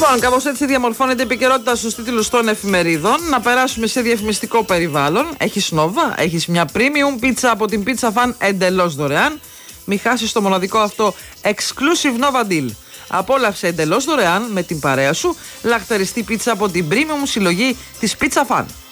Λοιπόν, κάπως έτσι διαμορφώνεται η επικαιρότητα στους τίτλους των εφημερίδων. Να περάσουμε σε διαφημιστικό περιβάλλον. Έχεις Nova, έχεις μια premium πίτσα από την Pizza Fan εντελώς δωρεάν. Μην χάσεις το μοναδικό αυτό exclusive Nova Deal. Απόλαυσε εντελώς δωρεάν με την παρέα σου λαχταριστή πίτσα από την premium συλλογή της Pizza Fan.